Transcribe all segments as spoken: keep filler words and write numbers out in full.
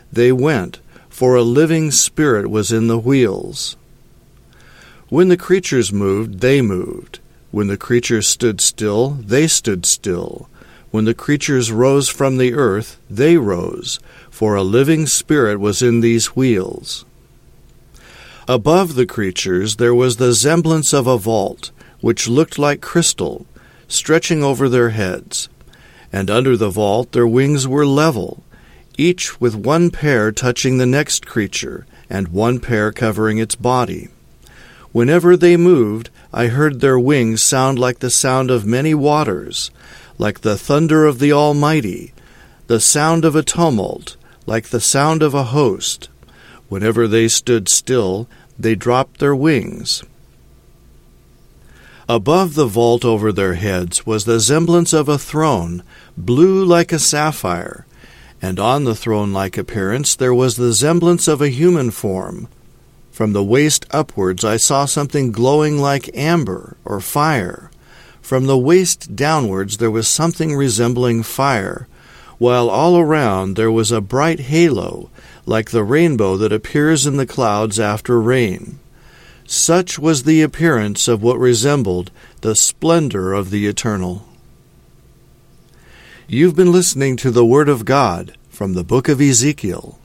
they went, for a living spirit was in the wheels. When the creatures moved, they moved. When the creatures stood still, they stood still. When the creatures rose from the earth, they rose, for a living spirit was in these wheels. Above the creatures there was the semblance of a vault, which looked like crystal, stretching over their heads. And under the vault their wings were level, each with one pair touching the next creature, and one pair covering its body. Whenever they moved, I heard their wings sound like the sound of many waters, like the thunder of the Almighty, the sound of a tumult, like the sound of a host. Whenever they stood still, they dropped their wings. Above the vault over their heads was the semblance of a throne, blue like a sapphire, and on the throne-like appearance there was the semblance of a human form. From the waist upwards I saw something glowing like amber or fire. From the waist downwards there was something resembling fire, while all around there was a bright halo, like the rainbow that appears in the clouds after rain. Such was the appearance of what resembled the splendor of the Eternal. You've been listening to the Word of God from the book of Ezekiel.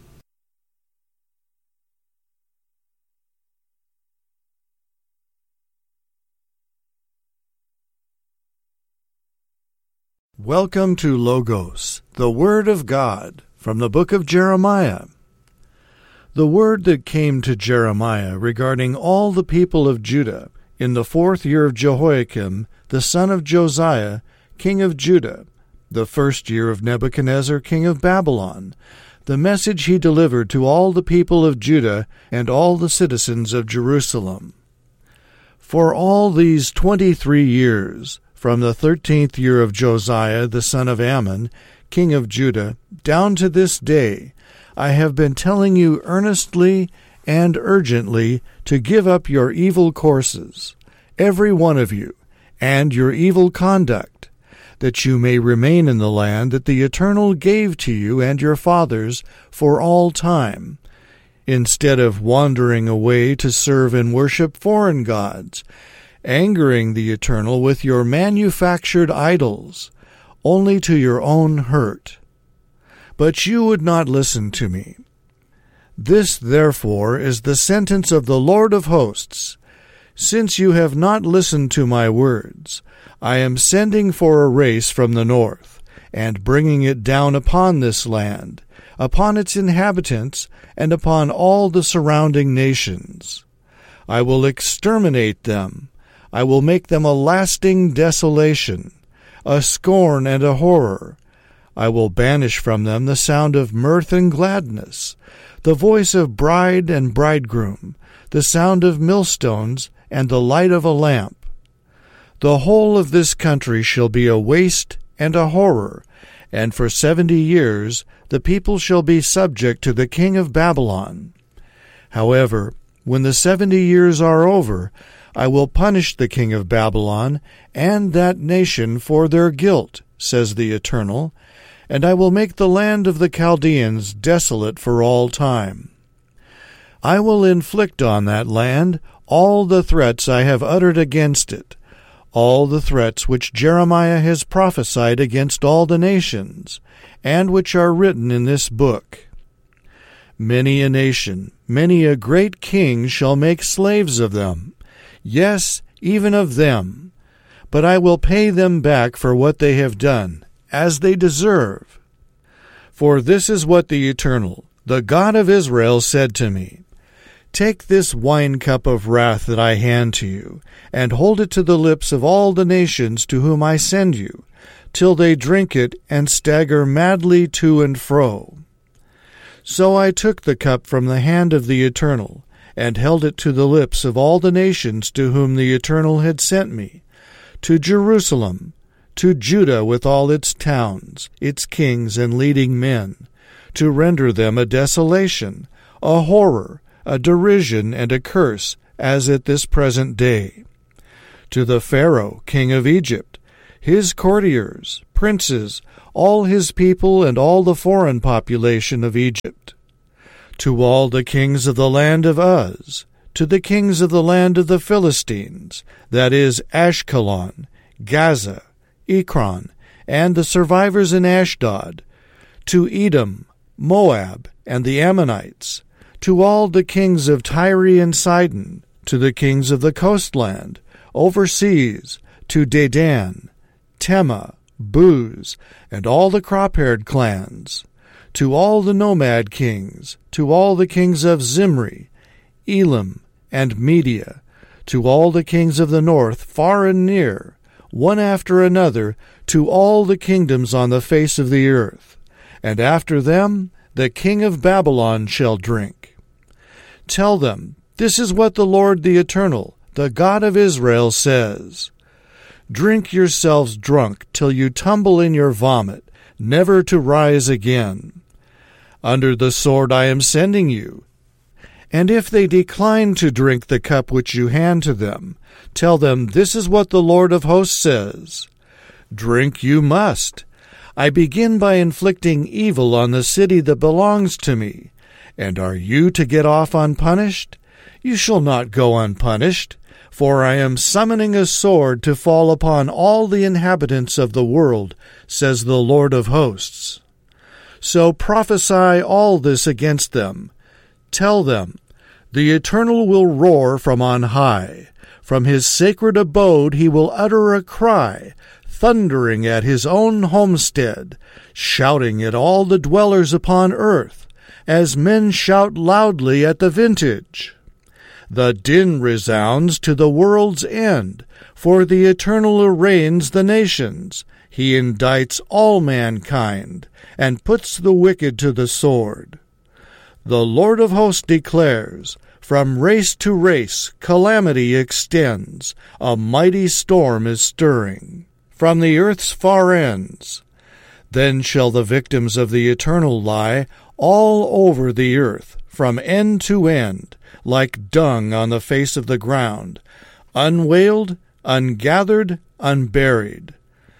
Welcome to Logos, the Word of God, from the book of Jeremiah. The word that came to Jeremiah regarding all the people of Judah in the fourth year of Jehoiakim, the son of Josiah, king of Judah, the first year of Nebuchadnezzar, king of Babylon, the message he delivered to all the people of Judah and all the citizens of Jerusalem. For all these twenty-three years, from the thirteenth year of Josiah the son of Ammon, king of Judah, down to this day, I have been telling you earnestly and urgently to give up your evil courses, every one of you, and your evil conduct, that you may remain in the land that the Eternal gave to you and your fathers for all time, instead of wandering away to serve and worship foreign gods, angering the Eternal with your manufactured idols, only to your own hurt. But you would not listen to me. This, therefore, is the sentence of the Lord of hosts. Since you have not listened to my words, I am sending for a race from the north, and bringing it down upon this land, upon its inhabitants, and upon all the surrounding nations. I will exterminate them. I will make them a lasting desolation, a scorn and a horror. I will banish from them the sound of mirth and gladness, the voice of bride and bridegroom, the sound of millstones, and the light of a lamp. The whole of this country shall be a waste and a horror, and for seventy years the people shall be subject to the king of Babylon. However, when the seventy years are over, I will punish the king of Babylon and that nation for their guilt, says the Eternal, and I will make the land of the Chaldeans desolate for all time. I will inflict on that land all the threats I have uttered against it, all the threats which Jeremiah has prophesied against all the nations, and which are written in this book. Many a nation, many a great king shall make slaves of them, yes, even of them, but I will pay them back for what they have done, as they deserve. For this is what the Eternal, the God of Israel, said to me, Take this wine cup of wrath that I hand to you, and hold it to the lips of all the nations to whom I send you, till they drink it and stagger madly to and fro. So I took the cup from the hand of the Eternal, and held it to the lips of all the nations to whom the Eternal had sent me, to Jerusalem, to Judah with all its towns, its kings and leading men, to render them a desolation, a horror, a derision, and a curse, as at this present day. To the Pharaoh, king of Egypt, his courtiers, princes, all his people, and all the foreign population of Egypt. To all the kings of the land of Uz, to the kings of the land of the Philistines, that is, Ashkelon, Gaza, Ekron, and the survivors in Ashdod, to Edom, Moab, and the Ammonites, to all the kings of Tyre and Sidon, to the kings of the coastland, overseas, to Dedan, Tema, Buz, and all the crop-haired clans, to all the nomad kings, to all the kings of Zimri, Elam, and Media, to all the kings of the north, far and near, one after another, to all the kingdoms on the face of the earth. And after them the king of Babylon shall drink. Tell them, this is what the Lord the Eternal, the God of Israel, says. Drink yourselves drunk till you tumble in your vomit, never to rise again. Under the sword I am sending you. And if they decline to drink the cup which you hand to them, tell them, this is what the Lord of hosts says. Drink you must. I begin by inflicting evil on the city that belongs to me. And are you to get off unpunished? You shall not go unpunished, for I am summoning a sword to fall upon all the inhabitants of the world, says the Lord of hosts. So prophesy all this against them. Tell them, the Eternal will roar from on high. From his sacred abode he will utter a cry, thundering at his own homestead, shouting at all the dwellers upon earth, as men shout loudly at the vintage. The din resounds to the world's end, for the Eternal arraigns the nations. He indicts all mankind, and puts the wicked to the sword. The Lord of hosts declares, from race to race calamity extends, a mighty storm is stirring, from the earth's far ends. Then shall the victims of the Eternal lie all over the earth, from end to end, like dung on the face of the ground, unwailed, ungathered, unburied.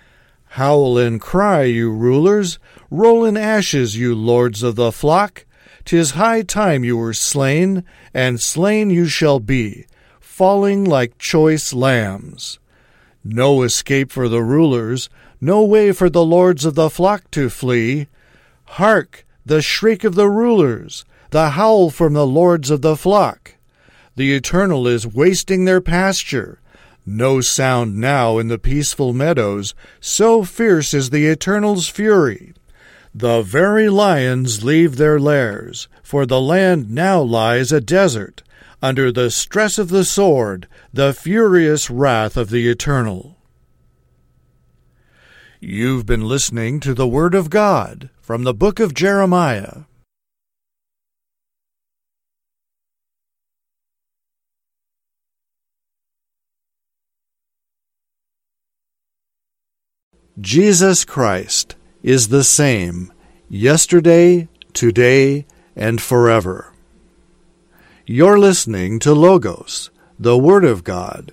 Howl and cry, you rulers, roll in ashes, you lords of the flock. 'Tis high time you were slain, and slain you shall be, falling like choice lambs. No escape for the rulers, no way for the lords of the flock to flee. Hark, the shriek of the rulers, the howl from the lords of the flock. The Eternal is wasting their pasture. No sound now in the peaceful meadows, so fierce is the Eternal's fury. The very lions leave their lairs, for the land now lies a desert, under the stress of the sword, the furious wrath of the Eternal. You've been listening to the Word of God from the book of Jeremiah. Jesus Christ is the same yesterday, today, and forever. You're listening to Logos, the Word of God.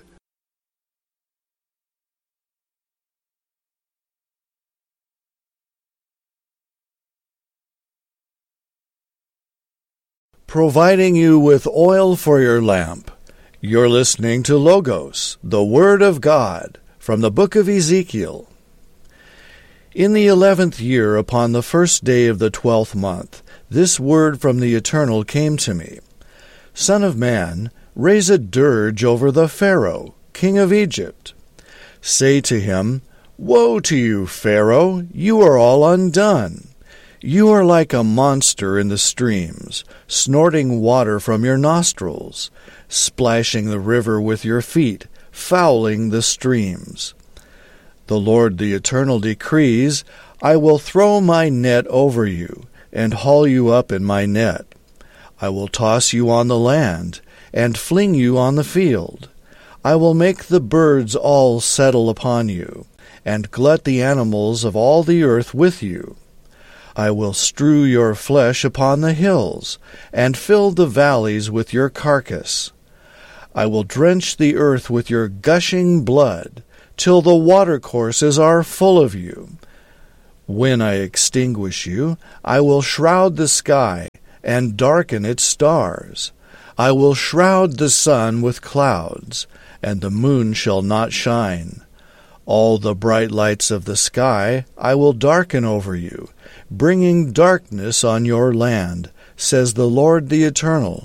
Providing you with oil for your lamp. You're listening to Logos, the Word of God, from the book of Ezekiel. In the eleventh year, upon the first day of the twelfth month, this word from the Eternal came to me. Son of man, raise a dirge over the Pharaoh, king of Egypt. Say to him, Woe to you, Pharaoh! You are all undone. You are like a monster in the streams, snorting water from your nostrils, splashing the river with your feet, fouling the streams. The Lord the Eternal decrees, I will throw my net over you, and haul you up in my net. I will toss you on the land, and fling you on the field. I will make the birds all settle upon you, and glut the animals of all the earth with you. I will strew your flesh upon the hills, and fill the valleys with your carcass. I will drench the earth with your gushing blood, till the watercourses are full of you. When I extinguish you, I will shroud the sky and darken its stars. I will shroud the sun with clouds, and the moon shall not shine. All the bright lights of the sky I will darken over you, bringing darkness on your land, says the Lord the Eternal.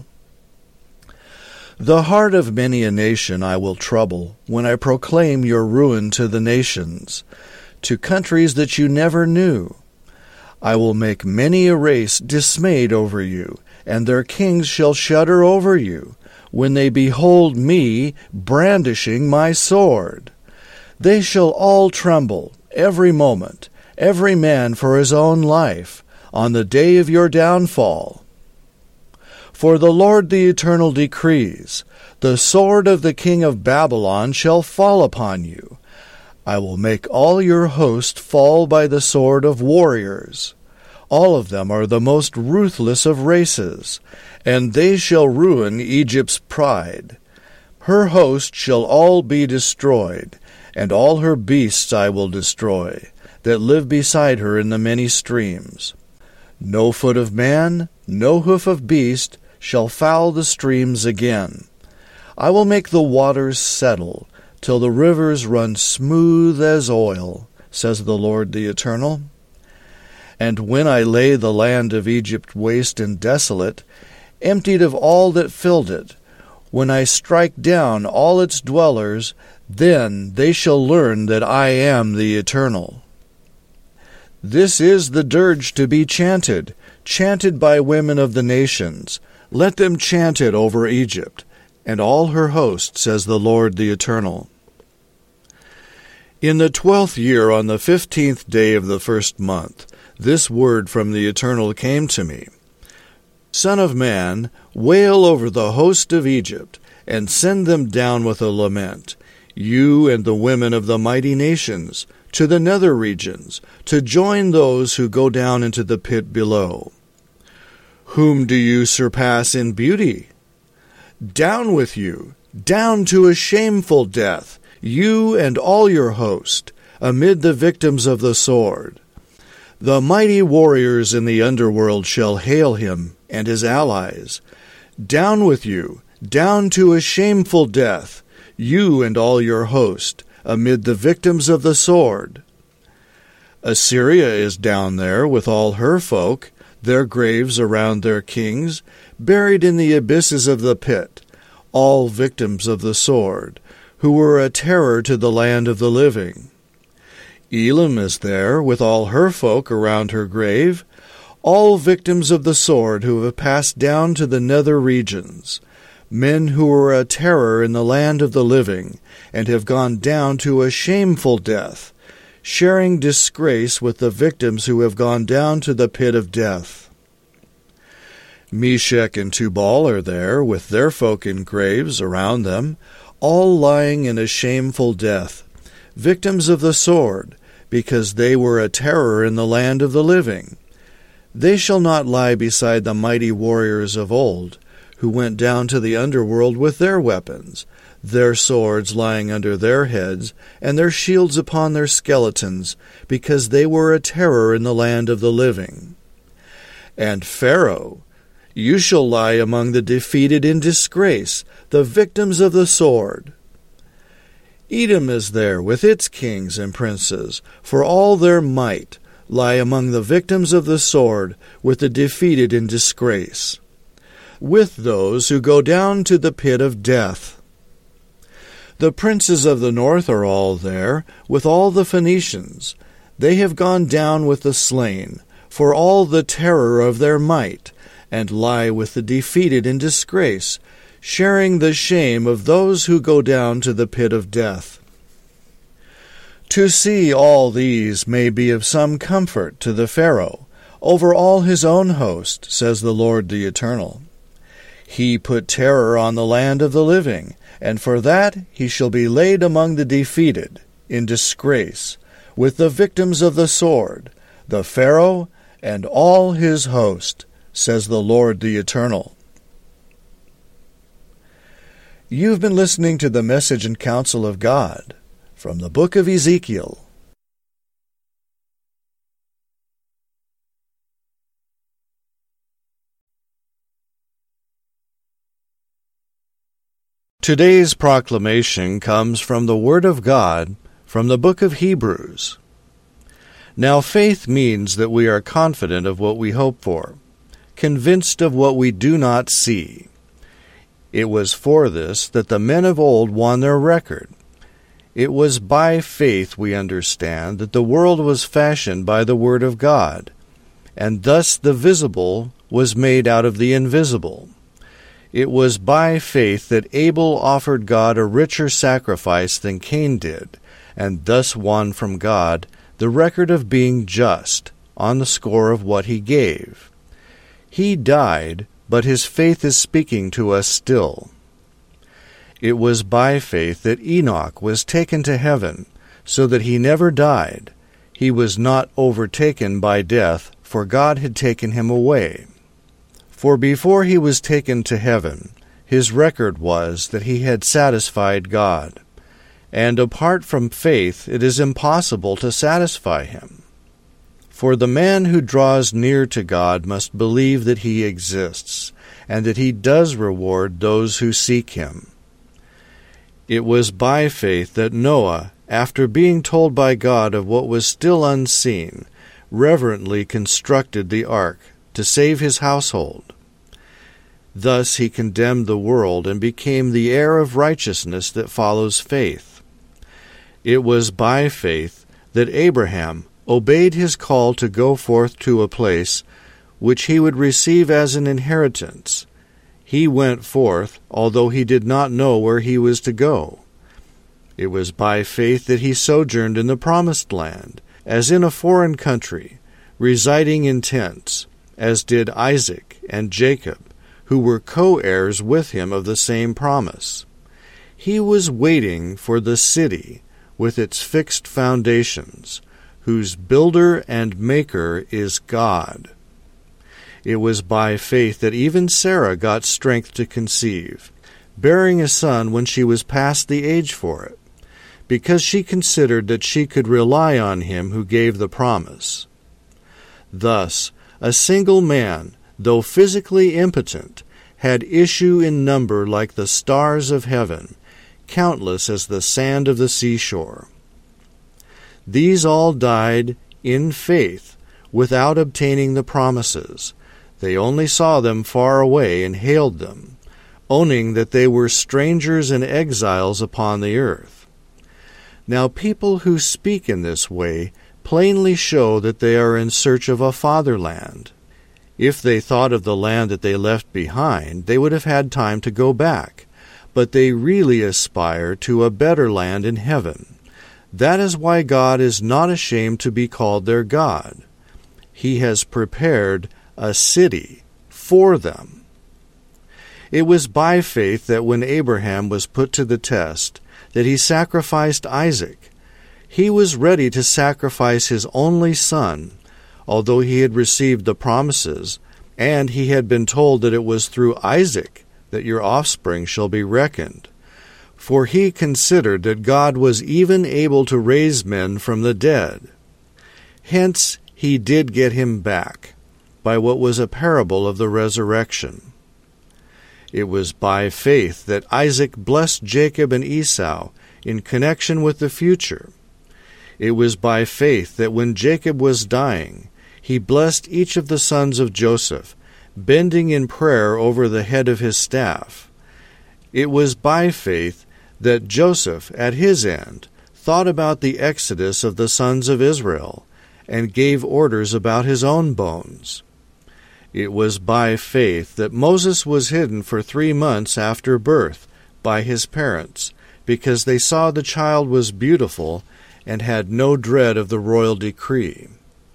The heart of many a nation I will trouble when I proclaim your ruin to the nations, to countries that you never knew. I will make many a race dismayed over you, and their kings shall shudder over you, when they behold me brandishing my sword. They shall all tremble, every moment, every man for his own life, on the day of your downfall. For the Lord the Eternal decrees, the sword of the king of Babylon shall fall upon you. I will make all your host fall by the sword of warriors. All of them are the most ruthless of races, and they shall ruin Egypt's pride. Her host shall all be destroyed, and all her beasts I will destroy, that live beside her in the many streams. No foot of man, no hoof of beast, shall foul the streams again. I will make the waters settle, till the rivers run smooth as oil, says the Lord the Eternal. And when I lay the land of Egypt waste and desolate, emptied of all that filled it, when I strike down all its dwellers, then they shall learn that I am the Eternal. This is the dirge to be chanted, chanted by women of the nations. Let them chant it over Egypt, and all her host, says the Lord the Eternal. In the twelfth year, on the fifteenth day of the first month, this word from the Eternal came to me. Son of man, wail over the host of Egypt, and send them down with a lament, you and the women of the mighty nations, to the nether regions, to join those who go down into the pit below. Whom do you surpass in beauty? Down with you, down to a shameful death, you and all your host, amid the victims of the sword. The mighty warriors in the underworld shall hail him and his allies. Down with you, down to a shameful death, you and all your host, amid the victims of the sword. Assyria is down there with all her folk, their graves around their kings, buried in the abysses of the pit, all victims of the sword, who were a terror to the land of the living. Elam is there with all her folk around her grave, all victims of the sword who have passed down to the nether regions, men who were a terror in the land of the living, and have gone down to a shameful death, sharing disgrace with the victims who have gone down to the pit of death. Meshech and Tubal are there with their folk in graves around them, all lying in a shameful death, victims of the sword, because they were a terror in the land of the living. They shall not lie beside the mighty warriors of old, who went down to the underworld with their weapons, their swords lying under their heads, and their shields upon their skeletons, because they were a terror in the land of the living. And Pharaoh, you shall lie among the defeated in disgrace, the victims of the sword. Edom is there with its kings and princes, for all their might, lie among the victims of the sword, with the defeated in disgrace, with those who go down to the pit of death. The princes of the north are all there, with all the Phoenicians. They have gone down with the slain, for all the terror of their might, and lie with the defeated in disgrace, sharing the shame of those who go down to the pit of death. To see all these may be of some comfort to the Pharaoh, over all his own host, says the Lord the Eternal. He put terror on the land of the living, and for that he shall be laid among the defeated, in disgrace, with the victims of the sword, the Pharaoh and all his host, says the Lord the Eternal. You've been listening to the message and counsel of God from the book of Ezekiel. Today's proclamation comes from the Word of God from the book of Hebrews. Now faith means that we are confident of what we hope for, convinced of what we do not see. It was for this that the men of old won their record. It was by faith, we understand, that the world was fashioned by the Word of God, and thus the visible was made out of the invisible. It was by faith that Abel offered God a richer sacrifice than Cain did, and thus won from God the record of being just on the score of what he gave. He died, but his faith is speaking to us still. It was by faith that Enoch was taken to heaven, so that he never died. He was not overtaken by death, for God had taken him away. For before he was taken to heaven, his record was that he had satisfied God. And apart from faith, it is impossible to satisfy him. For the man who draws near to God must believe that he exists, and that he does reward those who seek him. It was by faith that Noah, after being told by God of what was still unseen, reverently constructed the ark to save his household. Thus he condemned the world and became the heir of righteousness that follows faith. It was by faith that Abraham obeyed his call to go forth to a place which he would receive as an inheritance. He went forth, although he did not know where he was to go. It was by faith that he sojourned in the promised land, as in a foreign country, residing in tents, as did Isaac and Jacob, who were co-heirs with him of the same promise. He was waiting for the city with its fixed foundations, whose builder and maker is God. It was by faith that even Sarah got strength to conceive, bearing a son when she was past the age for it, because she considered that she could rely on him who gave the promise. Thus, a single man, though physically impotent, had issue in number like the stars of heaven, countless as the sand of the seashore. These all died in faith, without obtaining the promises. They only saw them far away and hailed them, owning that they were strangers and exiles upon the earth. Now people who speak in this way plainly show that they are in search of a fatherland. If they thought of the land that they left behind, they would have had time to go back, but they really aspire to a better land in heaven. That is why God is not ashamed to be called their God. He has prepared a city for them. It was by faith that when Abraham was put to the test, that he sacrificed Isaac. He was ready to sacrifice his only son, although he had received the promises, and he had been told that it was through Isaac that your offspring shall be reckoned. For he considered that God was even able to raise men from the dead. Hence he did get him back, by what was a parable of the resurrection. It was by faith that Isaac blessed Jacob and Esau in connection with the future. It was by faith that when Jacob was dying, he blessed each of the sons of Joseph, bending in prayer over the head of his staff. It was by faith that Joseph, at his end, thought about the exodus of the sons of Israel, and gave orders about his own bones. It was by faith that Moses was hidden for three months after birth by his parents, because they saw the child was beautiful and had no dread of the royal decree.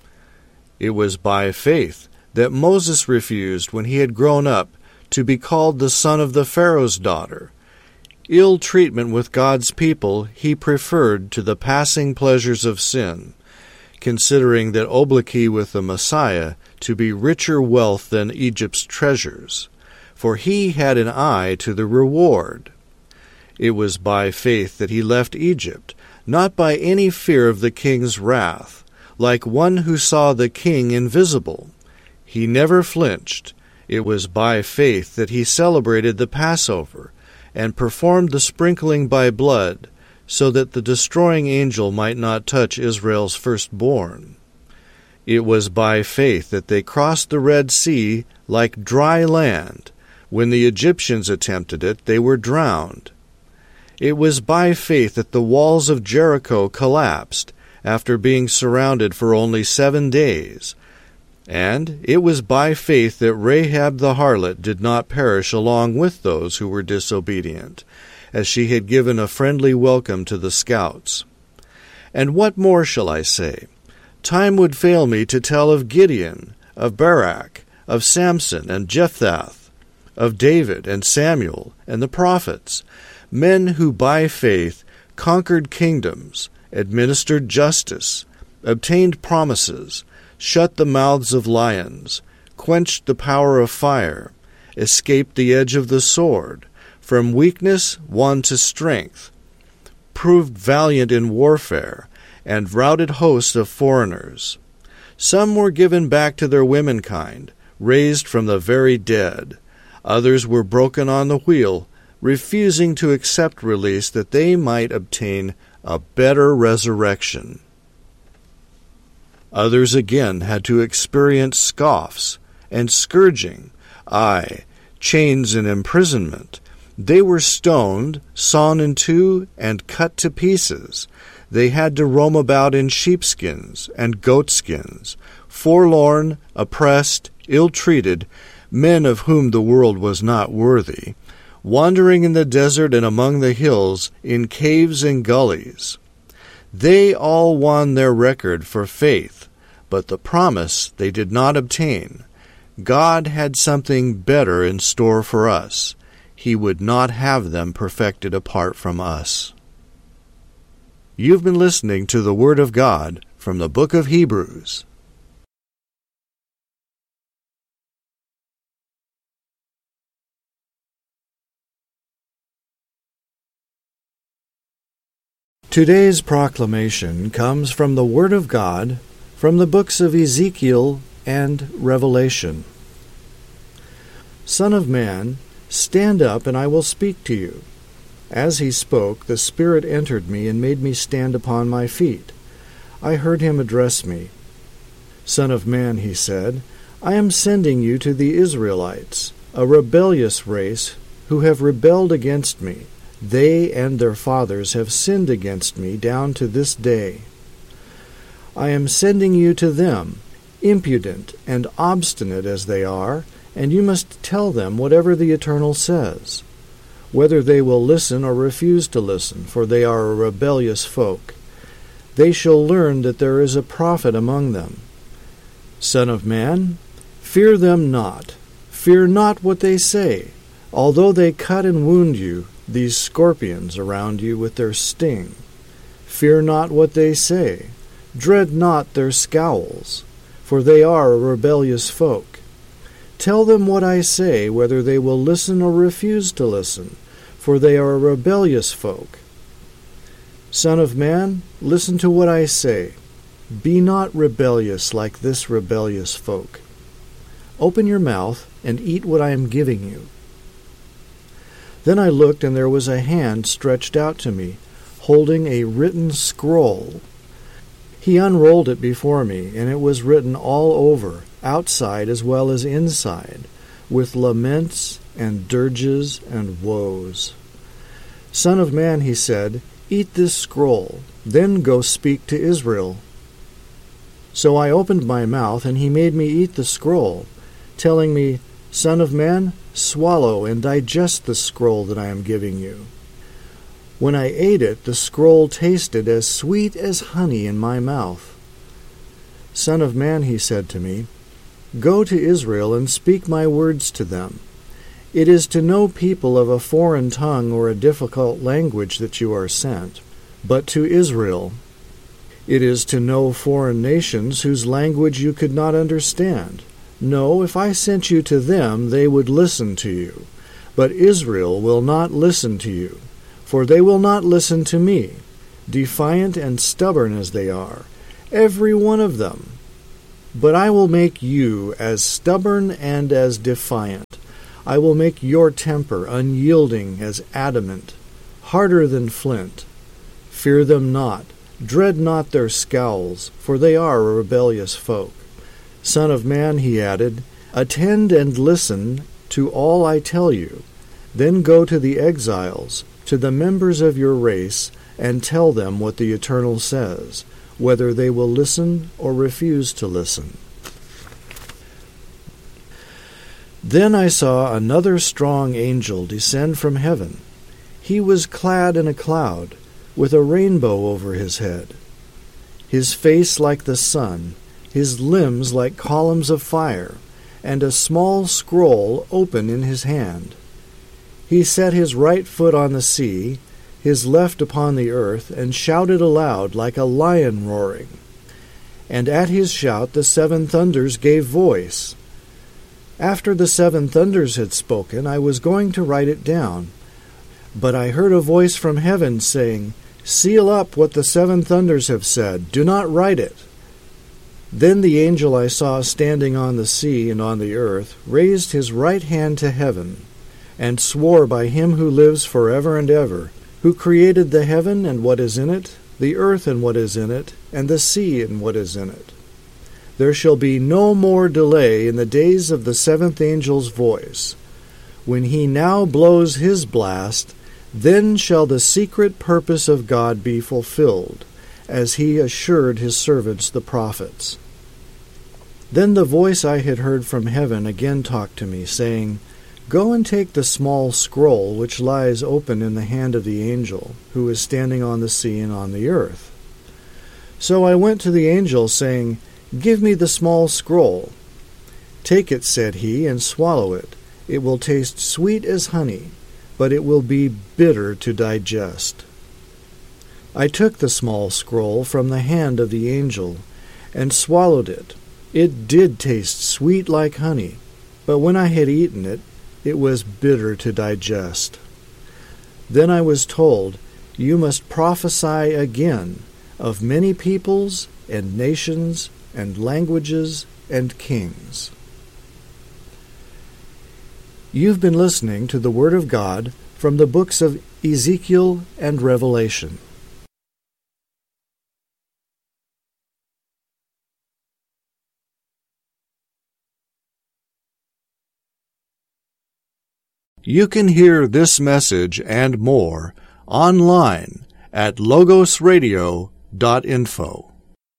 It was by faith that Moses refused, when he had grown up, to be called the son of the Pharaoh's daughter. Ill treatment with God's people he preferred to the passing pleasures of sin, considering that obloquy with the Messiah to be richer wealth than Egypt's treasures, for he had an eye to the reward. It was by faith that he left Egypt, not by any fear of the king's wrath, like one who saw the king invisible. He never flinched. It was by faith that he celebrated the Passover and performed the sprinkling by blood, so that the destroying angel might not touch Israel's firstborn. It was by faith that they crossed the Red Sea like dry land. When the Egyptians attempted it, they were drowned. It was by faith that the walls of Jericho collapsed after being surrounded for only seven days. And it was by faith that Rahab the harlot did not perish along with those who were disobedient, as she had given a friendly welcome to the scouts. And what more shall I say? Time would fail me to tell of Gideon, of Barak, of Samson and Jephthah, of David and Samuel and the prophets, men who by faith conquered kingdoms, administered justice, obtained promises, shut the mouths of lions, quenched the power of fire, escaped the edge of the sword, from weakness won to strength, proved valiant in warfare, and routed hosts of foreigners. Some were given back to their womenkind, raised from the very dead. Others were broken on the wheel, refusing to accept release that they might obtain a better resurrection. Others again had to experience scoffs and scourging, aye, chains and imprisonment. They were stoned, sawn in two, and cut to pieces. They had to roam about in sheepskins and goatskins, forlorn, oppressed, ill-treated, men of whom the world was not worthy, wandering in the desert and among the hills, in caves and gullies. They all won their record for faith, but the promise they did not obtain. God had something better in store for us. He would not have them perfected apart from us. You've been listening to the Word of God from the book of Hebrews. Today's proclamation comes from the Word of God from the books of Ezekiel and Revelation. Son of man, stand up, and I will speak to you. As he spoke, the Spirit entered me and made me stand upon my feet. I heard him address me. Son of man, he said, I am sending you to the Israelites, a rebellious race who have rebelled against me. They and their fathers have sinned against me down to this day. I am sending you to them, impudent and obstinate as they are, and you must tell them whatever the Eternal says, whether they will listen or refuse to listen, for they are a rebellious folk. They shall learn that there is a prophet among them. Son of man, fear them not. Fear not what they say. Although they cut and wound you, these scorpions around you with their sting. Fear not what they say. Dread not their scowls, for they are a rebellious folk. Tell them what I say, whether they will listen or refuse to listen, for they are a rebellious folk. Son of man, listen to what I say. Be not rebellious like this rebellious folk. Open your mouth and eat what I am giving you. Then I looked, and there was a hand stretched out to me, holding a written scroll. He unrolled it before me, and it was written all over, outside as well as inside, with laments and dirges and woes. Son of man, he said, eat this scroll, then go speak to Israel. So I opened my mouth, and he made me eat the scroll, telling me, Son of man, swallow and digest the scroll that I am giving you. When I ate it, the scroll tasted as sweet as honey in my mouth. Son of man, he said to me, go to Israel and speak my words to them. It is to no people of a foreign tongue or a difficult language that you are sent, but to Israel. It is to no foreign nations whose language you could not understand. No, if I sent you to them, they would listen to you. But Israel will not listen to you, for they will not listen to me. defiant and stubborn as they are, every one of them. But I will make you as stubborn and as defiant. I will make your temper unyielding as adamant, harder than flint. Fear them not, dread not their scowls, for they are a rebellious folk. Son of man, he added, attend and listen to all I tell you. Then go to the exiles, to the members of your race, and tell them what the Eternal says, whether they will listen or refuse to listen. Then I saw another strong angel descend from heaven. He was clad in a cloud, with a rainbow over his head. His face like the sun, his limbs like columns of fire, and a small scroll open in his hand. He set his right foot on the sea, his left upon the earth, and shouted aloud like a lion roaring. And at his shout the seven thunders gave voice. After the seven thunders had spoken, I was going to write it down. But I heard a voice from heaven saying, Seal up what the seven thunders have said. Do not write it. Then the angel I saw standing on the sea and on the earth raised his right hand to heaven, and swore by him who lives forever and ever, who created the heaven and what is in it, the earth and what is in it, and the sea and what is in it. There shall be no more delay in the days of the seventh angel's voice. When he now blows his blast, then shall the secret purpose of God be fulfilled, as he assured his servants the prophets. Then the voice I had heard from heaven again talked to me, saying, Go and take the small scroll which lies open in the hand of the angel, who is standing on the sea and on the earth. So I went to the angel, saying, Give me the small scroll. Take it, said he, and swallow it. It will taste sweet as honey, but it will be bitter to digest. I took the small scroll from the hand of the angel, and swallowed it. It did taste sweet like honey, but when I had eaten it, it was bitter to digest. Then I was told, You must prophesy again of many peoples and nations and languages and kings. You've been listening to the Word of God from the books of Ezekiel and Revelation. You can hear this message and more online at logos radio dot info.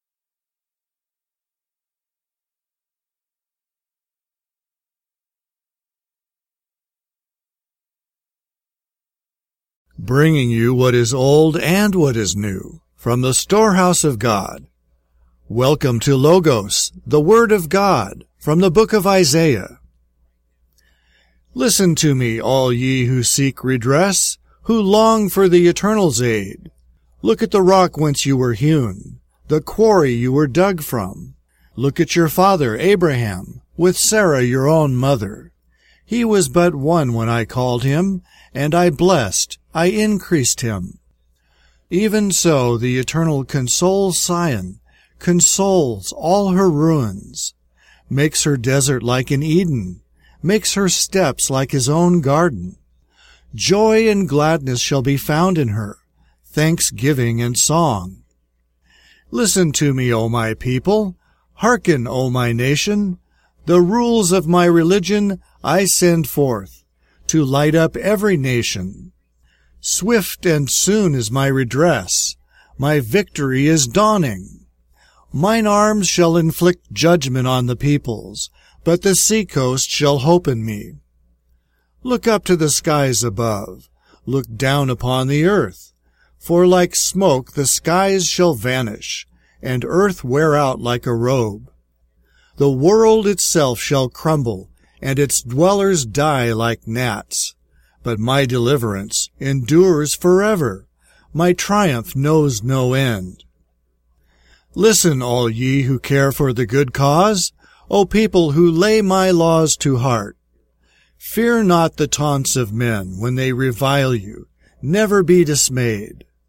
Bringing you what is old and what is new from the storehouse of God. Welcome to Logos, the Word of God, from the book of Isaiah. Listen to me, all ye who seek redress, who long for the Eternal's aid. Look at the rock whence you were hewn, the quarry you were dug from. Look at your father Abraham, with Sarah your own mother. He was but one when I called him, and I blessed, I increased him. Even so the Eternal consoles Zion, consoles all her ruins, makes her desert like an Eden, makes her steps like his own garden. Joy and gladness shall be found in her, thanksgiving and song. Listen to me, O my people, hearken, O my nation. The rules of my religion I send forth, to light up every nation. Swift and soon is my redress, my victory is dawning. Mine arms shall inflict judgment on the peoples, but the seacoast shall hope in me. Look up to the skies above, look down upon the earth, for like smoke the skies shall vanish, and earth wear out like a robe. The world itself shall crumble, and its dwellers die like gnats. But my deliverance endures forever, my triumph knows no end. Listen, all ye who care for the good cause, O people who lay my laws to heart. Fear not the taunts of men when they revile you. Never be dismayed.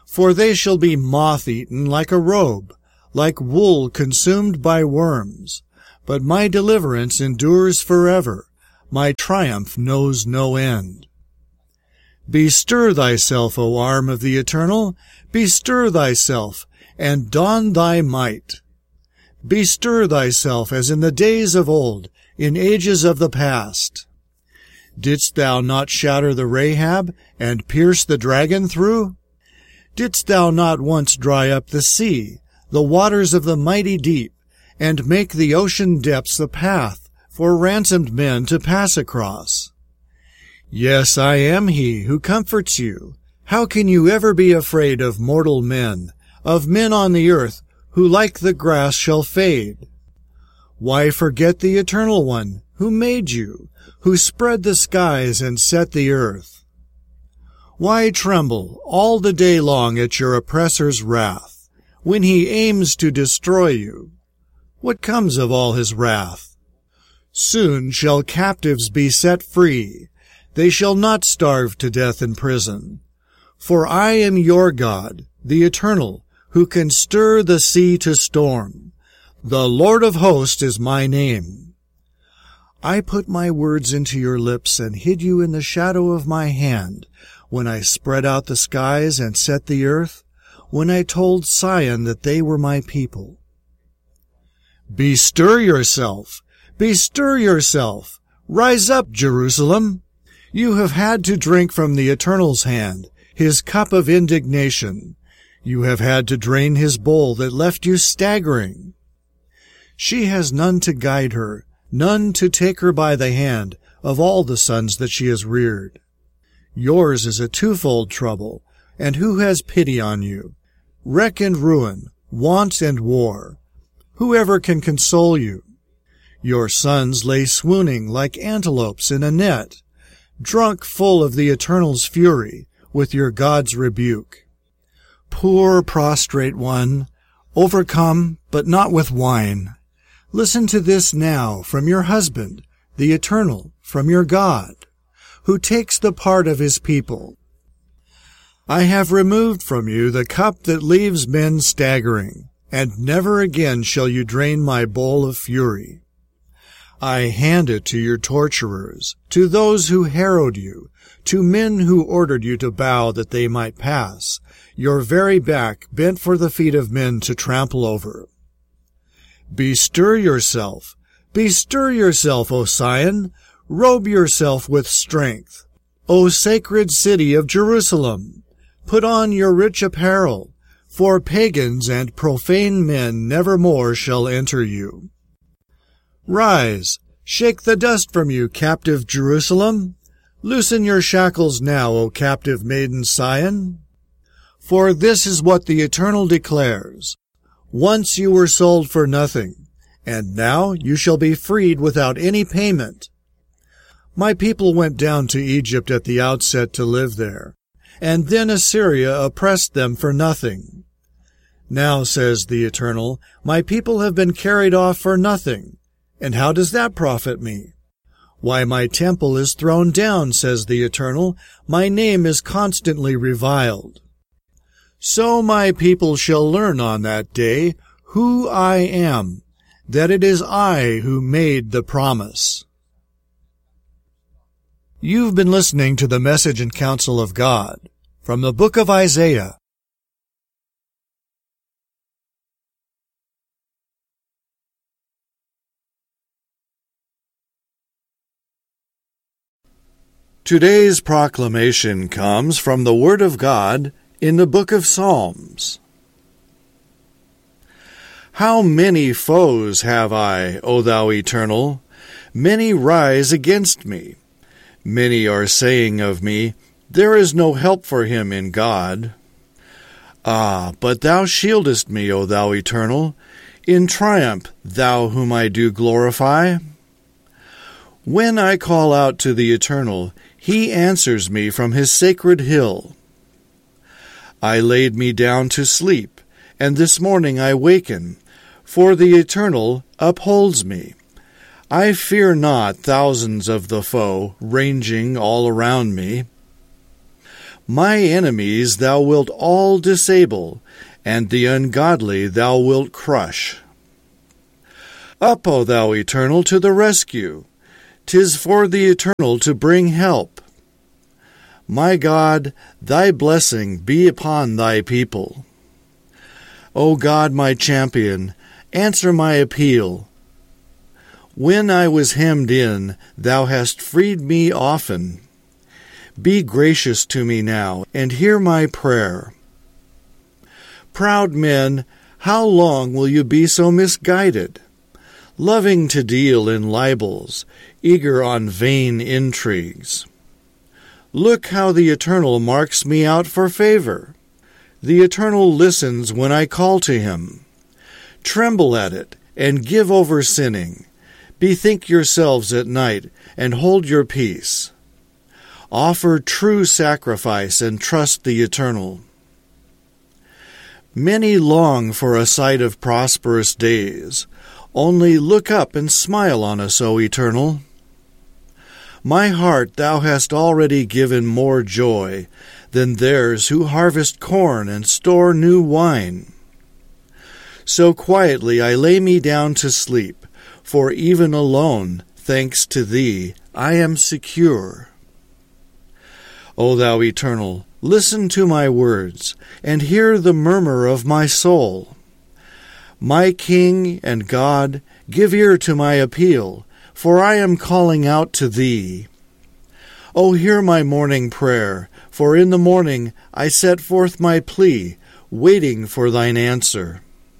For they shall be moth-eaten like a robe, like wool consumed by worms. But my deliverance endures forever. My triumph knows no end. Bestir thyself, O arm of the Eternal, bestir thyself, and don thy might. Bestir thyself as in the days of old, in ages of the past. Didst thou not shatter the Rahab, and pierce the dragon through? Didst thou not once dry up the sea, the waters of the mighty deep, and make the ocean depths a path for ransomed men to pass across? Yes, I am he who comforts you. How can you ever be afraid of mortal men, of men on the earth, who like the grass shall fade? Why forget the Eternal One, who made you, who spread the skies and set the earth? Why tremble all the day long at your oppressor's wrath, when he aims to destroy you? What comes of all his wrath? Soon shall captives be set free. They shall not starve to death in prison. For I am your God, the Eternal, who can stir the sea to storm. The Lord of hosts is my name. I put my words into your lips and hid you in the shadow of my hand, when I spread out the skies and set the earth, when I told Sion that they were my people. Bestir yourself, bestir yourself, rise up, Jerusalem. You have had to drink from the Eternal's hand, his cup of indignation. You have had to drain his bowl that left you staggering. She has none to guide her, none to take her by the hand of all the sons that she has reared. Yours is a twofold trouble, and who has pity on you? Wreck and ruin, want and war. Whoever can console you? Your sons lay swooning like antelopes in a net, drunk full of the Eternal's fury, with your God's rebuke. Poor prostrate one, overcome, but not with wine. Listen to this now from your husband, the Eternal, from your God, who takes the part of his people. I have removed from you the cup that leaves men staggering, and never again shall you drain my bowl of fury. I hand it to your torturers, to those who harrowed you, to men who ordered you to bow that they might pass, your very back bent for the feet of men to trample over. Bestir yourself, bestir yourself, O Sion, robe yourself with strength. O sacred city of Jerusalem, put on your rich apparel, for pagans and profane men nevermore shall enter you. Rise, shake the dust from you, captive Jerusalem. Loosen your shackles now, O captive maiden Sion. For this is what the Eternal declares. Once you were sold for nothing, and now you shall be freed without any payment. My people went down to Egypt at the outset to live there, and then Assyria oppressed them for nothing. Now, says the Eternal, my people have been carried off for nothing. And how does that profit me? Why, my temple is thrown down, says the Eternal. My name is constantly reviled. So my people shall learn on that day who I am, that it is I who made the promise. You've been listening to the Message and Counsel of God from the book of Isaiah. Today's proclamation comes from the Word of God in the book of Psalms. How many foes have I, O thou Eternal? Many rise against me. Many are saying of me, there is no help for him in God. Ah, but thou shieldest me, O thou Eternal, in triumph, thou whom I do glorify. When I call out to the Eternal, he answers me from his sacred hill. I laid me down to sleep, and this morning I waken, for the Eternal upholds me. I fear not thousands of the foe ranging all around me. My enemies thou wilt all disable, and the ungodly thou wilt crush. Up, O thou Eternal, to the rescue! 'Tis for the Eternal to bring help. My God, thy blessing be upon thy people. O God, my champion, answer my appeal. When I was hemmed in, thou hast freed me often. Be gracious to me now, and hear my prayer. Proud men, how long will you be so misguided, loving to deal in libels, eager on vain intrigues? Look how the Eternal marks me out for favor. The Eternal listens when I call to him. Tremble at it, and give over sinning. Bethink yourselves at night, and hold your peace. Offer true sacrifice, and trust the Eternal. Many long for a sight of prosperous days. Only look up and smile on us, O Eternal. My heart thou hast already given more joy than theirs who harvest corn and store new wine. So quietly I lay me down to sleep, for even alone, thanks to thee, I am secure. O thou Eternal, listen to my words, and hear the murmur of my soul. My King and God, give ear to my appeal, for I am calling out to thee. O hear my morning prayer, for in the morning I set forth my plea, waiting for thine answer.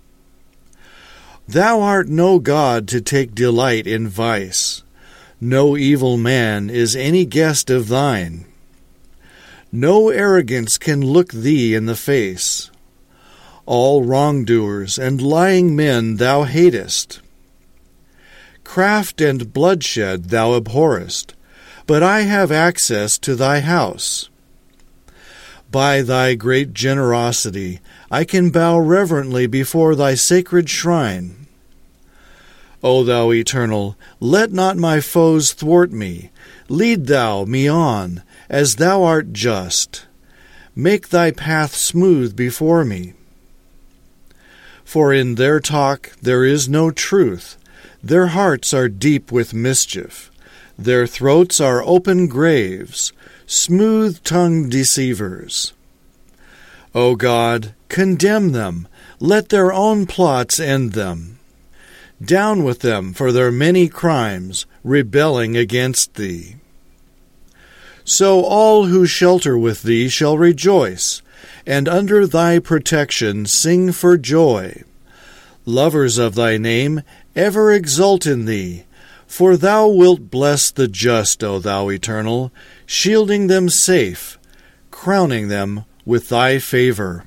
Thou art no God to take delight in vice. No evil man is any guest of thine. No arrogance can look thee in the face. All wrongdoers and lying men thou hatest. Craft and bloodshed thou abhorrest, but I have access to thy house. By thy great generosity I can bow reverently before thy sacred shrine. O thou Eternal, let not my foes thwart me. Lead thou me on, as thou art just. Make thy path smooth before me. For in their talk there is no truth. Their hearts are deep with mischief. Their throats are open graves, smooth-tongued deceivers. O God, condemn them. Let their own plots end them. Down with them for their many crimes, rebelling against thee. So all who shelter with thee shall rejoice, and under thy protection sing for joy. Lovers of thy name, ever exult in thee, for thou wilt bless the just, O thou Eternal, shielding them safe, crowning them with thy favor.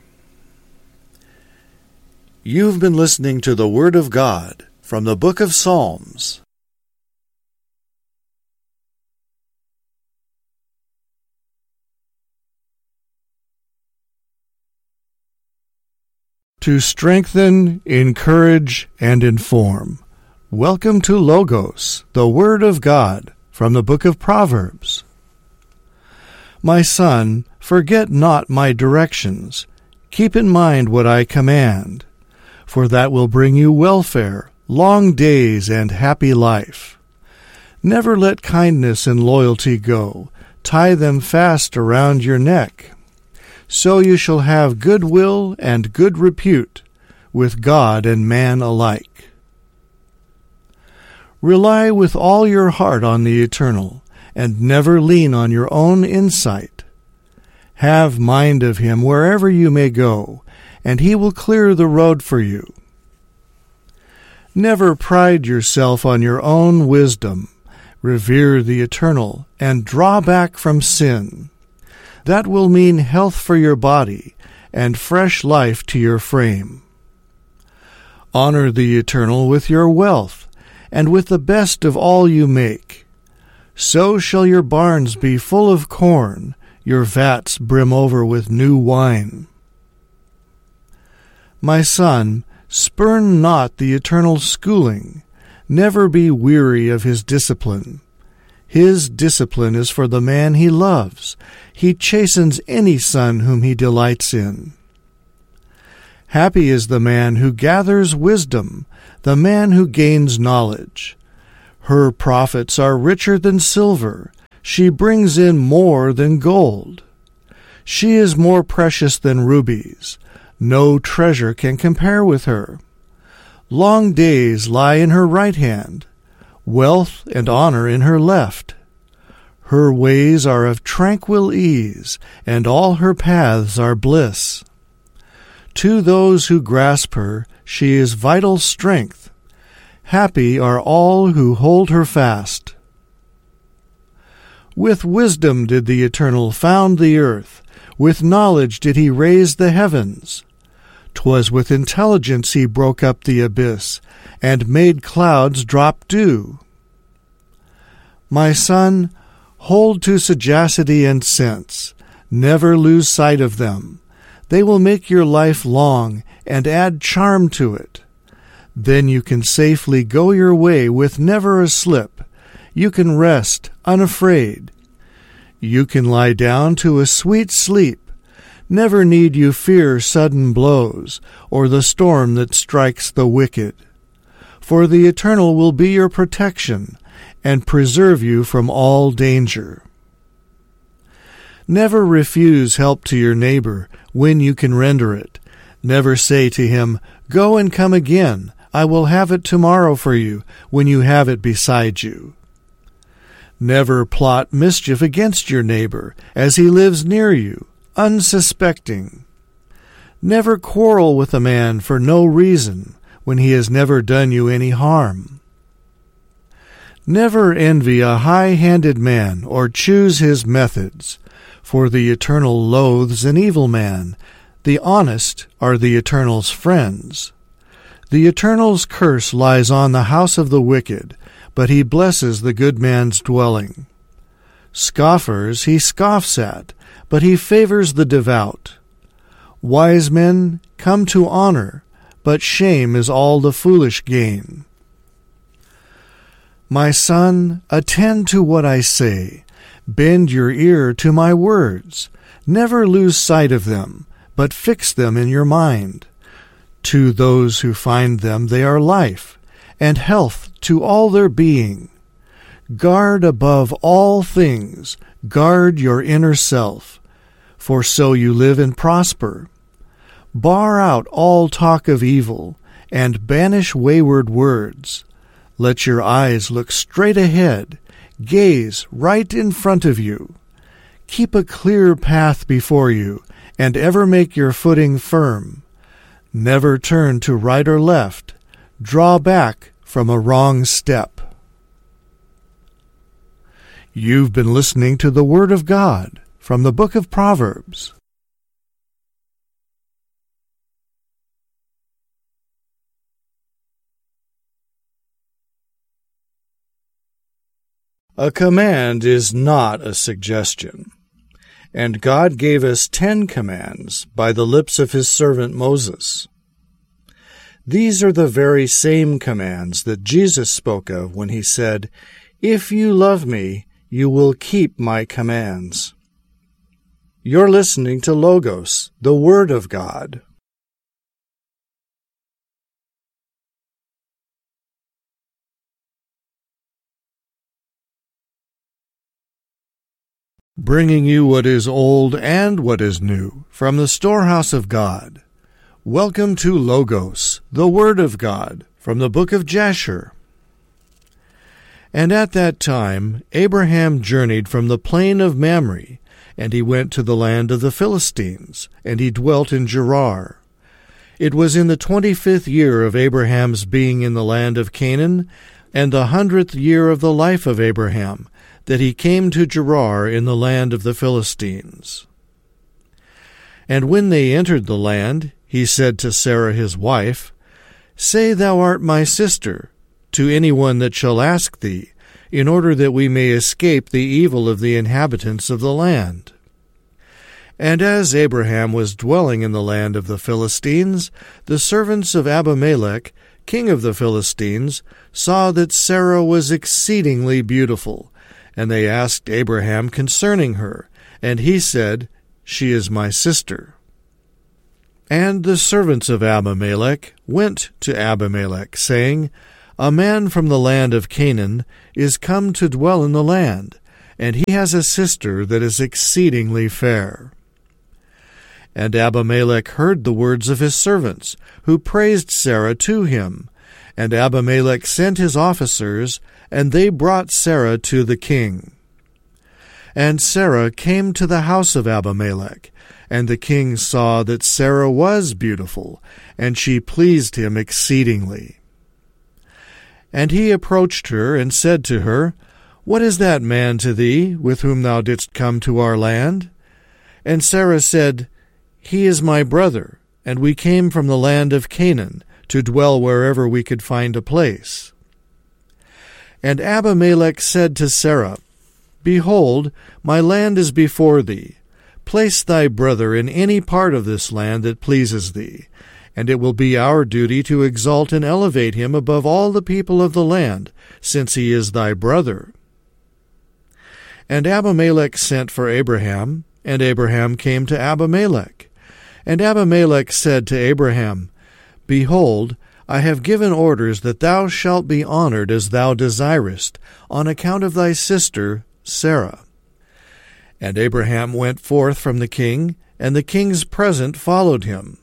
You've been listening to the Word of God from the Book of Psalms. To strengthen, encourage, and inform. Welcome to Logos, the Word of God, from the Book of Proverbs. My son, forget not my directions. Keep in mind what I command, for that will bring you welfare, long days, and happy life. Never let kindness and loyalty go. Tie them fast around your neck. So you shall have good will and good repute with God and man alike. Rely with all your heart on the Eternal, and never lean on your own insight. Have mind of him wherever you may go, and he will clear the road for you. Never pride yourself on your own wisdom. Revere the Eternal, and draw back from sin. That will mean health for your body and fresh life to your frame. Honor the Eternal with your wealth and with the best of all you make. So shall your barns be full of corn, your vats brim over with new wine. My son, spurn not the Eternal's schooling. Never be weary of his discipline. His discipline is for the man he loves. He chastens any son whom he delights in. Happy is the man who gathers wisdom, the man who gains knowledge. Her profits are richer than silver. She brings in more than gold. She is more precious than rubies. No treasure can compare with her. Long days lie in her right hand, wealth and honor in her left. Her ways are of tranquil ease, and all her paths are bliss. To those who grasp her, she is vital strength. Happy are all who hold her fast. With wisdom did the Eternal found the earth. With knowledge did he raise the heavens. 'Twas with intelligence he broke up the abyss, and made clouds drop dew. My son, hold to sagacity and sense. Never lose sight of them. They will make your life long and add charm to it. Then you can safely go your way with never a slip. You can rest unafraid. You can lie down to a sweet sleep. Never need you fear sudden blows, or the storm that strikes the wicked. For the Eternal will be your protection, and preserve you from all danger. Never refuse help to your neighbor when you can render it. Never say to him, "Go and come again. I will have it tomorrow for you," when you have it beside you. Never plot mischief against your neighbor, as he lives near you, unsuspecting. Never quarrel with a man for no reason, when he has never done you any harm. Never envy a high-handed man, or choose his methods, for the Eternal loathes an evil man. The honest are the Eternal's friends. The Eternal's curse lies on the house of the wicked, but he blesses the good man's dwelling. Scoffers he scoffs at, but he favors the devout. Wise men come to honor, but shame is all the foolish gain. My son, attend to what I say. Bend your ear to my words. Never lose sight of them, but fix them in your mind. To those who find them they are life, and health to all their being. Guard above all things, guard your inner self, for so you live and prosper. Bar out all talk of evil, and banish wayward words. Let your eyes look straight ahead, gaze right in front of you. Keep a clear path before you, and ever make your footing firm. Never turn to right or left. Draw back from a wrong step. You've been listening to the Word of God from the Book of Proverbs. A command is not a suggestion, and God gave us ten commands by the lips of his servant Moses. These are the very same commands that Jesus spoke of when he said, "If you love me, you will keep my commands." You're listening to Logos, the Word of God. Bringing you what is old and what is new from the storehouse of God. Welcome to Logos, the Word of God, from the book of Jasher. And at that time Abraham journeyed from the plain of Mamre, and he went to the land of the Philistines, and he dwelt in Gerar. It was in the twenty-fifth year of Abraham's being in the land of Canaan, and the hundredth year of the life of Abraham, that he came to Gerar in the land of the Philistines. And when they entered the land, he said to Sarah his wife, "Say thou art my sister, to anyone that shall ask thee, in order that we may escape the evil of the inhabitants of the land." And as Abraham was dwelling in the land of the Philistines, the servants of Abimelech, king of the Philistines, saw that Sarah was exceedingly beautiful, And they asked Abraham concerning her, and he said, She is my sister. And the servants of Abimelech went to Abimelech, saying, A man from the land of Canaan is come to dwell in the land, and he has a sister that is exceedingly fair. And Abimelech heard the words of his servants, who praised Sarah to him. And Abimelech sent his officers, and they brought Sarah to the king. And Sarah came to the house of Abimelech, and the king saw that Sarah was beautiful, and she pleased him exceedingly. And he approached her, and said to her, What is that man to thee, with whom thou didst come to our land? And Sarah said, He is my brother, and we came from the land of Canaan, to dwell wherever we could find a place. And Abimelech said to Sarah, Behold, my land is before thee. Place thy brother in any part of this land that pleases thee, and it will be our duty to exalt and elevate him above all the people of the land, since he is thy brother. And Abimelech sent for Abraham, and Abraham came to Abimelech. And Abimelech said to Abraham, Behold, I have given orders that thou shalt be honored as thou desirest, on account of thy sister Sarah. And Abraham went forth from the king, and the king's present followed him.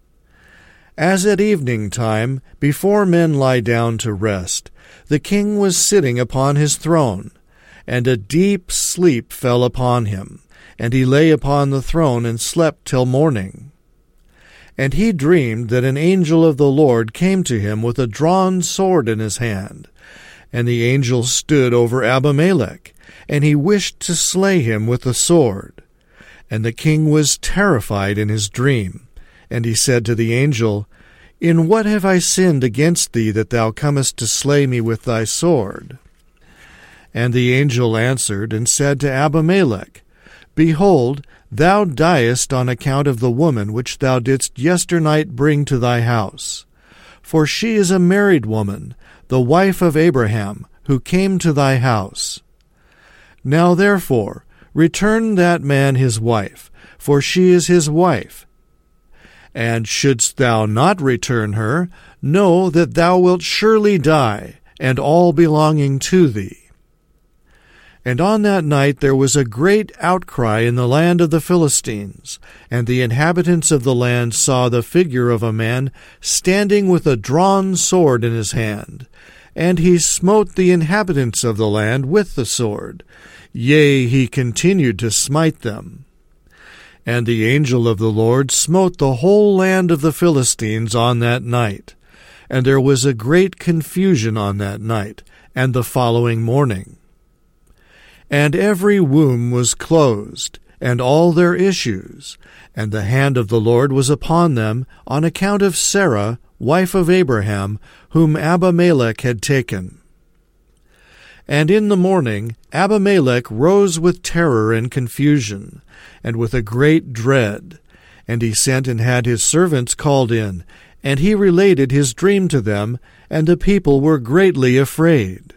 As at evening time, before men lie down to rest, the king was sitting upon his throne, and a deep sleep fell upon him, and he lay upon the throne and slept till morning. And he dreamed that an angel of the Lord came to him with a drawn sword in his hand. And the angel stood over Abimelech, and he wished to slay him with the sword. And the king was terrified in his dream. And he said to the angel, In what have I sinned against thee, that thou comest to slay me with thy sword? And the angel answered and said to Abimelech, Behold, thou diest on account of the woman which thou didst yesternight bring to thy house. For she is a married woman, the wife of Abraham, who came to thy house. Now therefore return that man his wife, for she is his wife. And shouldst thou not return her, know that thou wilt surely die, and all belonging to thee. And on that night there was a great outcry in the land of the Philistines, and the inhabitants of the land saw the figure of a man standing with a drawn sword in his hand. And he smote the inhabitants of the land with the sword. Yea, he continued to smite them. And the angel of the Lord smote the whole land of the Philistines on that night. And there was a great confusion on that night, and the following morning. And every womb was closed, and all their issues, and the hand of the Lord was upon them on account of Sarah, wife of Abraham, whom Abimelech had taken. And in the morning Abimelech rose with terror and confusion, and with a great dread. And he sent and had his servants called in, and he related his dream to them, and the people were greatly afraid.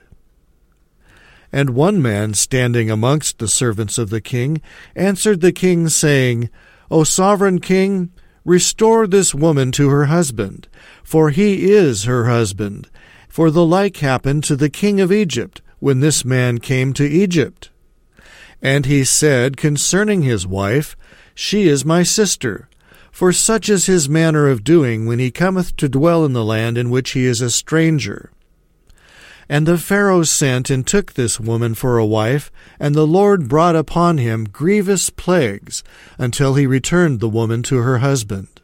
And one man standing amongst the servants of the king answered the king, saying, O sovereign king, restore this woman to her husband, for he is her husband. For the like happened to the king of Egypt, when this man came to Egypt. And he said concerning his wife, She is my sister, for such is his manner of doing when he cometh to dwell in the land in which he is a stranger. And the Pharaoh sent and took this woman for a wife, and the Lord brought upon him grievous plagues, until he returned the woman to her husband.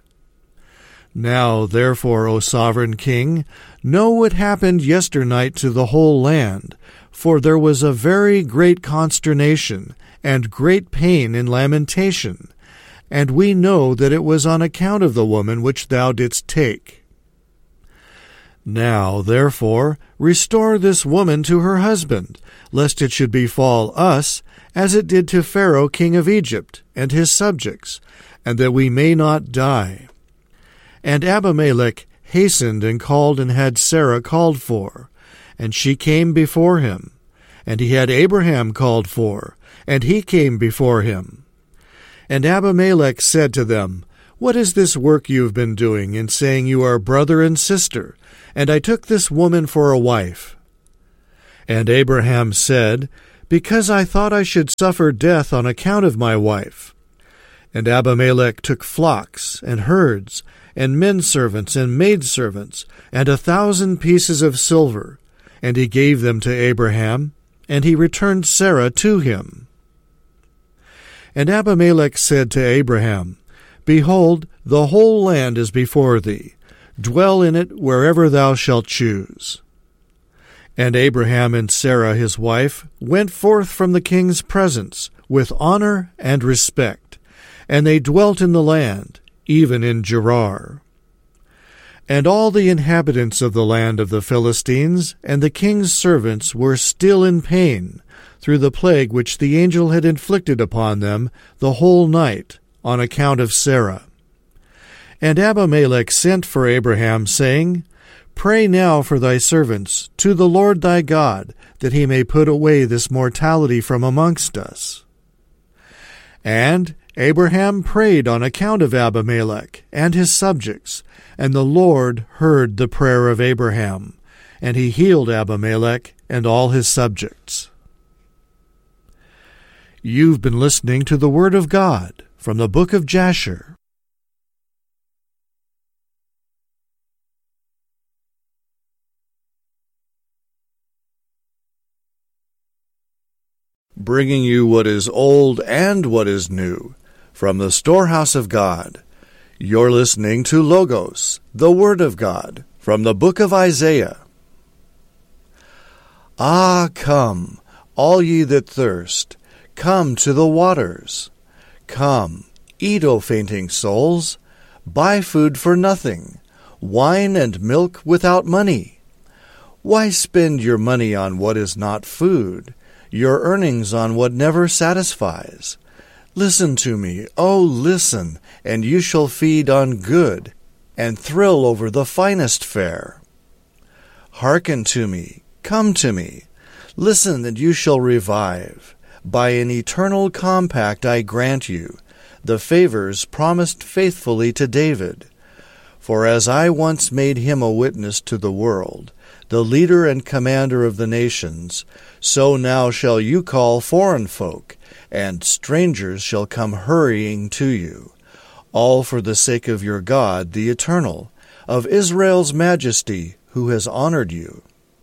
Now therefore, O sovereign king, know what happened yesternight to the whole land, for there was a very great consternation, and great pain and lamentation, and we know that it was on account of the woman which thou didst take. Now, therefore, restore this woman to her husband, lest it should befall us, as it did to Pharaoh king of Egypt, and his subjects, and that we may not die. And Abimelech hastened and called and had Sarah called for, and she came before him. And he had Abraham called for, and he came before him. And Abimelech said to them, What is this work you have been doing in saying you are brother and sister? And I took this woman for a wife. And Abraham said, Because I thought I should suffer death on account of my wife. And Abimelech took flocks and herds, and menservants and maidservants, and a thousand pieces of silver, and he gave them to Abraham, and he returned Sarah to him. And Abimelech said to Abraham, Behold, the whole land is before thee. Dwell in it wherever thou shalt choose. And Abraham and Sarah his wife went forth from the king's presence with honor and respect, and they dwelt in the land, even in Gerar. And all the inhabitants of the land of the Philistines and the king's servants were still in pain, through the plague which the angel had inflicted upon them the whole night, on account of Sarah. And Abimelech sent for Abraham, saying, Pray now for thy servants to the Lord thy God, that he may put away this mortality from amongst us. And Abraham prayed on account of Abimelech and his subjects, and the Lord heard the prayer of Abraham, and he healed Abimelech and all his subjects. You've been listening to the Word of God from the book of Jasher. Bringing you what is old and what is new from the storehouse of God. You're listening to Logos, the Word of God, from the book of Isaiah. Ah, come, all ye that thirst, come to the waters. Come, eat, O fainting souls, buy food for nothing, wine and milk without money. Why spend your money on what is not food, your earnings on what never satisfies? Listen to me, oh listen, and you shall feed on good, and thrill over the finest fare. Hearken to me, come to me, listen, and you shall revive. By an eternal compact I grant you the favors promised faithfully to David. For as I once made him a witness to the world, the leader and commander of the nations, so now shall you call foreign folk, and strangers shall come hurrying to you, all for the sake of your God, the Eternal, of Israel's majesty, who has honored you.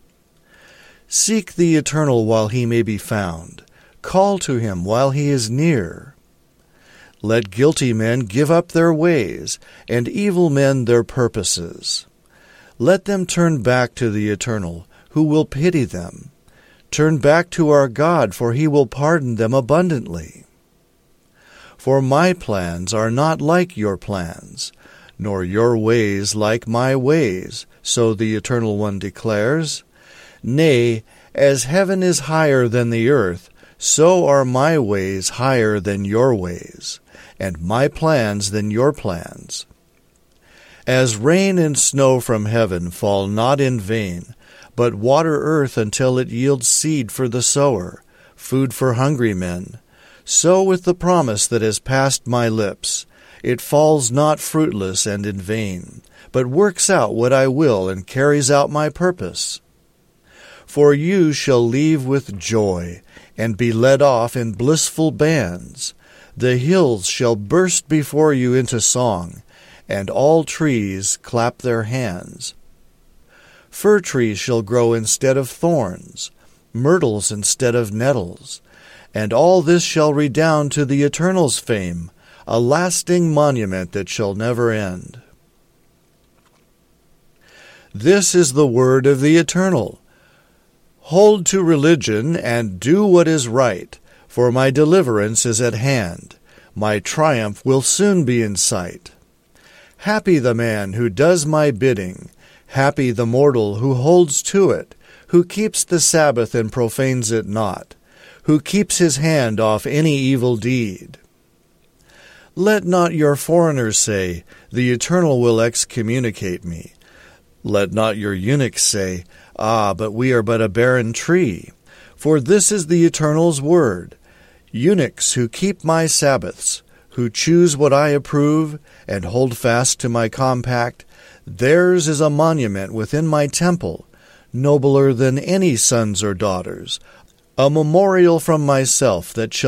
Seek the Eternal while he may be found. Call to him while he is near. Let guilty men give up their ways, and evil men their purposes. Let them turn back to the Eternal, who will pity them. Turn back to our God, for he will pardon them abundantly. For my plans are not like your plans, nor your ways like my ways, so the Eternal One declares. Nay, as heaven is higher than the earth, so are my ways higher than your ways, and my plans than your plans. As rain and snow from heaven fall not in vain, but water earth until it yields seed for the sower, food for hungry men, so with the promise that has passed my lips, it falls not fruitless and in vain, but works out what I will and carries out my purpose. For you shall leave with joy, and be led off in blissful bands. The hills shall burst before you into song, and all trees clap their hands. Fir trees shall grow instead of thorns, myrtles instead of nettles, and all this shall redound to the Eternal's fame, a lasting monument that shall never end. This is the word of the Eternal. Hold to religion and do what is right, for my deliverance is at hand. My triumph will soon be in sight. Happy the man who does my bidding, happy the mortal who holds to it, who keeps the Sabbath and profanes it not, who keeps his hand off any evil deed. Let not your foreigners say, The Eternal will excommunicate me. Let not your eunuchs say, Ah, but we are but a barren tree. For this is the Eternal's word. Eunuchs who keep my Sabbaths, who choose what I approve, and hold fast to my compact, theirs is a monument within my temple, nobler than any sons or daughters, a memorial from myself that shall